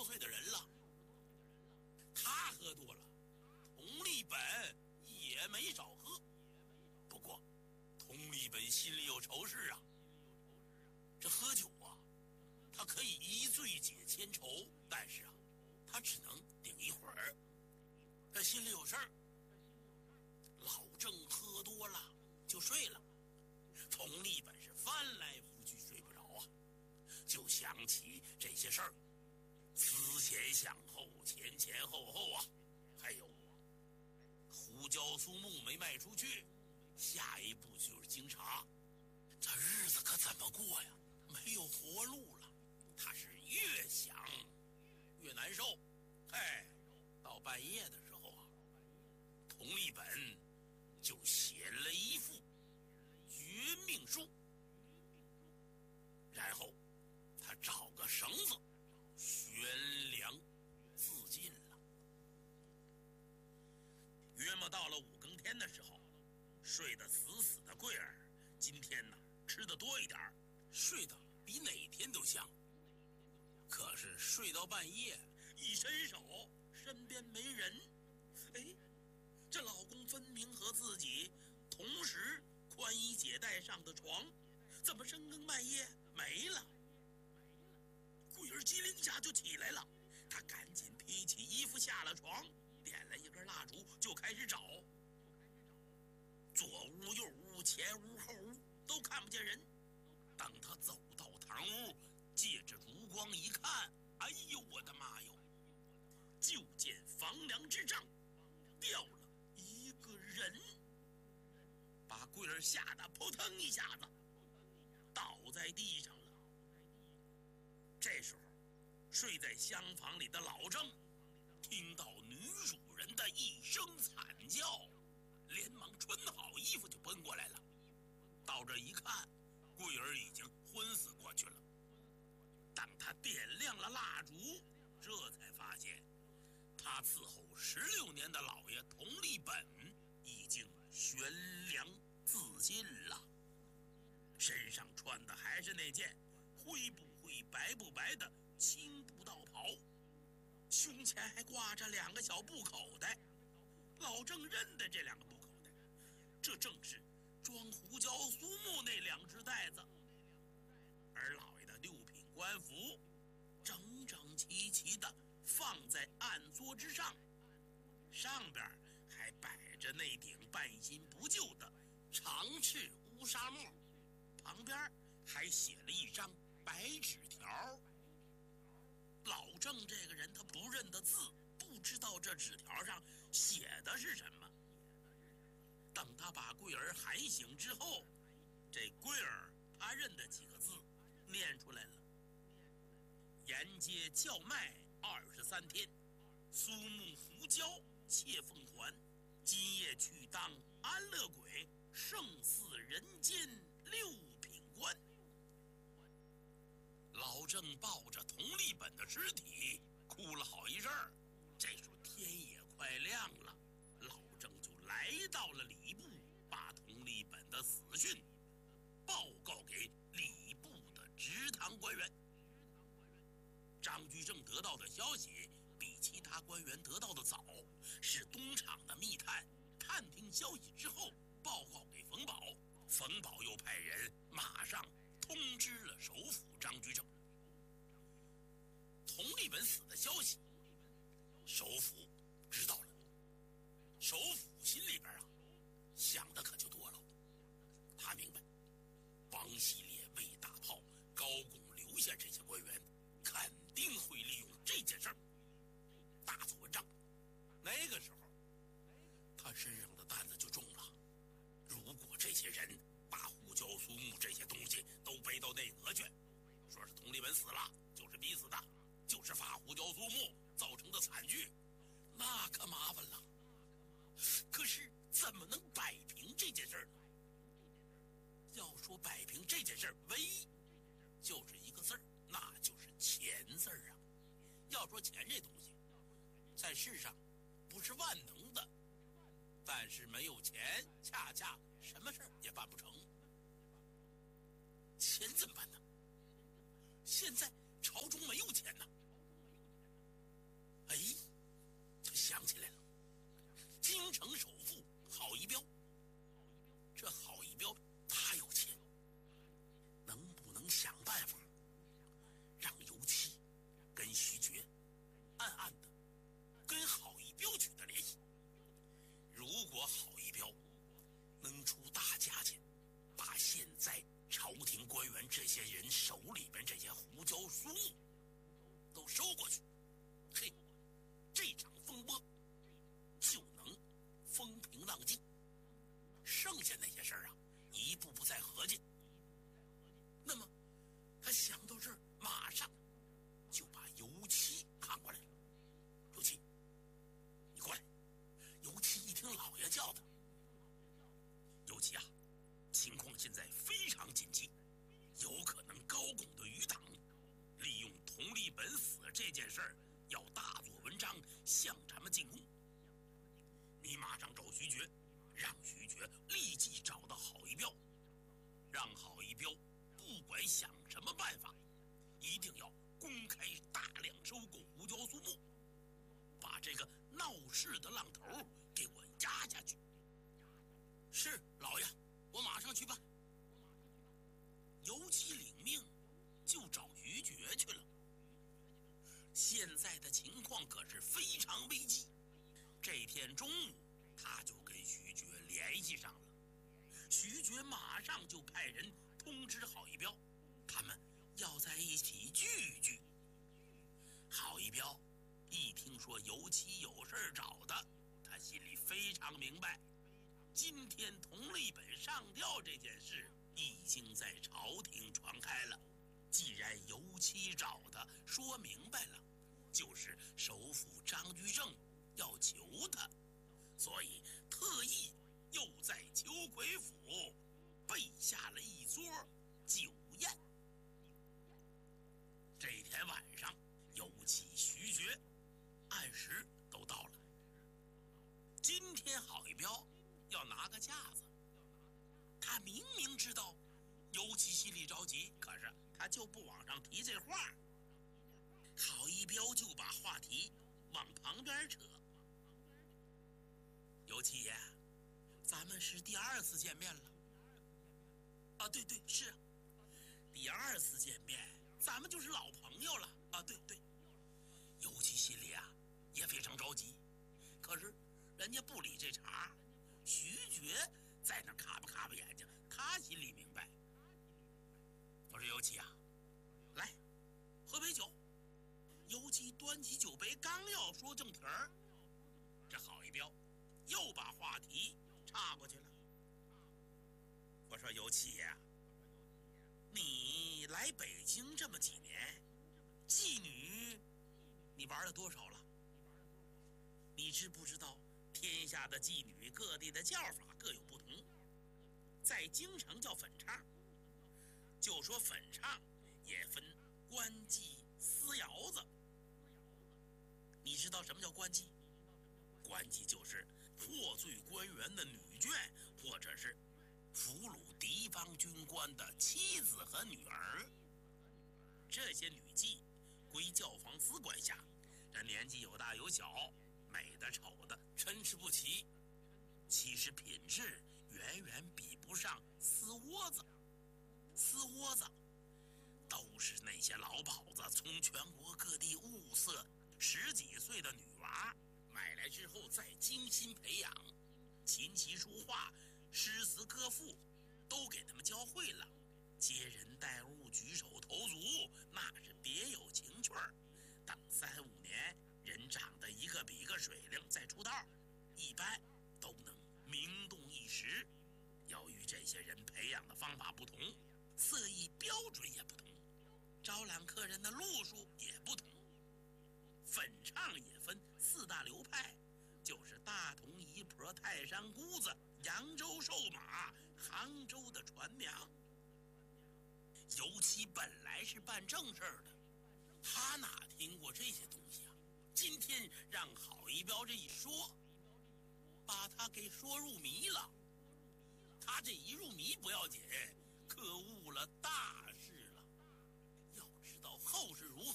多岁的人了。他喝多了，佟立本也没少喝。不过，佟立本心里有愁事啊。这喝酒啊，他可以一醉解千愁，但是啊，他只能顶一会儿。他心里有事儿。老郑喝多了就睡了，佟立本是翻来覆去睡不着啊，就想起这些事儿，思前想后，前前后后啊，还有胡椒苏木没卖出去，下一步就是京茶，这日子可怎么过呀？没有活路了。他是越想越难受。到半夜的时候啊，佟立本就写了一副绝命书，然后他找个绳子悬梁自尽了。约莫到了5更天的时候，睡得死死的桂儿今天呢吃得多一点，睡得比哪天都香。可是睡到半夜，一伸手，身边没人。这老公分明和自己同时宽衣解带上的床，怎么深更半夜没了？桂儿机灵下就起来了，她赶紧披起衣服下了床，点了一根蜡烛就开始找。左屋右屋，前屋后屋都看不见人。当他走到堂屋，借着烛光一看，哎呦我的妈哟！就见房梁之上掉了一个人，把桂儿吓得扑腾一下子倒在地上了。这时候，睡在厢房里的老郑听到女主人的一声惨叫，连忙穿好衣服就奔过来了。到这一看，桂儿已经昏死过去了。当他点亮了蜡烛，这才发现他伺候16年的老爷佟立本已经悬梁自尽了。身上穿的还是那件灰不灰白不白的青布道袍，胸前还挂着2个小布口袋。老郑认得这2个布口袋，这正是装胡椒苏木那2只袋子。而老爷的6品官服整整齐齐地放在案桌之上，上边还摆着那顶半新不旧的长翅乌纱帽，旁边还写了一张白纸条。老郑这个人他不认得字，不知道这纸条上写的是什么。等他把桂儿喊醒之后，这桂儿他认得几个字，念出来了：沿街叫卖23天，苏木胡椒切奉还，今夜去当安乐鬼，胜似人间6品官。老郑抱着佟立本的尸体哭了好一阵儿。这时候天也快亮了，老郑就来到了礼部，把佟立本的死讯报告给礼部的职堂官员。张居正得到的消息比其他官员得到的早，是东厂的密探探听消息之后报告给冯保，冯保又派人马上通知了首辅张居正。佟立本死的消息，首辅知道了。首辅心里边想的可就多了。他明白，王希烈、魏大炮、高拱留下这些官员，肯定会利用这件事儿大做文章。那个时候，他身上的担子就重了。如果这些人把胡椒苏木这些东西都背到内阁去，说是佟立本死了就是逼死的，就是发胡椒苏木造成的惨剧，那可麻烦了。可是怎么能摆平这件事呢？要说摆平这件事，唯一就是一个字儿，那就是钱字儿啊。要说钱这东西，在世上不是万能的，但是没有钱，恰恰什么事儿也办不成。钱怎么办呢？现在朝中没有钱呢。 苏木都收过去，嘿，这场风波就能风平浪静。剩下那些事儿啊，一步步再合计。那么他想到这儿，马上就把尤七喊过来了。尤七，你过来。尤七一听老爷叫他，尤七啊，情况现在非常紧急，有可能高拱的余党利用佟立本死这件事儿，要大做文章，向咱们进攻。你马上找徐觉，让徐觉立即找到郝一彪，让郝一彪不管想什么办法，一定要公开大量收购胡椒苏木，把这个闹事的浪头给我压下去。是，老爷，我马上去办。尤其领命，就找徐觉去了。现在的情况可是非常危机。这天中午，他就跟徐觉联系上了。徐觉马上就派人通知郝一彪，他们要在一起聚聚。郝一彪一听说尤其有事找他，他心里非常明白，今天佟立本上吊这件事已经在朝廷传开了。既然尤其找他说明白了，就是首辅张居正要求他，所以特意又在秋葵府备下了一桌酒宴。这天晚上，尤其、徐觉按时都到了。今天郝一彪要拿个架子，他明明知道尤其心里着急，可是他就不往上提这话。郝一彪就把话题往旁边扯。尤其爷，咱们是第2次见面了。啊，对，是啊，第2次见面，咱们就是老朋友了。啊，对。尤其心里啊也非常着急，可是人家不理这茬。徐觉在那咔吧眼睛，他心里明白。我说尤其啊，来喝杯酒。尤其端起酒杯，刚要说正题儿，这郝一彪又把话题岔过去了。我说尤其呀，你来北京这么几年，妓女你玩了多少了？你知不知道天下的妓女各地的叫法各有不同？在京城叫粉唱，就说粉唱也分官妓、私窑子。你知道什么叫官妓？官妓就是获罪官员的女眷，或者是俘虏敌方军官的妻子和女儿。这些女妓归教坊司管辖，这年纪有大有小，美的丑的参差不齐，其实品质远远比不上私窝子。私窝子都是那些老鸨子从全国各地物色10几岁的女娃，买来之后再精心培养，琴棋书画、诗词歌赋都给他们教会了，接人待物、举手投足那是别有情趣儿。等3、5年，人长得一个比一个水灵，再出道，一般都能名动一时。由于这些人培养的方法不同，色艺标准也不同，招揽客人的路数也不同。粉唱也分4大流派，就是大同、姨婆、泰山姑子、扬州瘦马、杭州的传娘。尤其本来是办正事儿的，他哪听过这些东西啊？今天让郝一彪这一说，把他给说入迷了。他这一入迷不要紧，可误了大